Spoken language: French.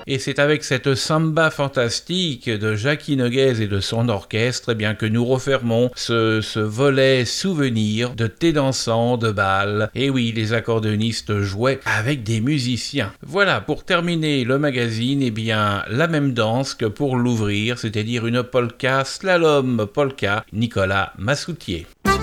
Et c'est avec cette samba fantastique de Jackie Noguez et de son orchestre eh bien, que nous refermons ce volet souvenir de thé dansant, de bal. Et oui, les accordéonistes jouaient avec des musiciens. Voilà, pour terminer le magazine, eh bien, la même danse que pour l'ouvrir, c'est-à-dire une polka slalom polka, Nicolas Massoutier.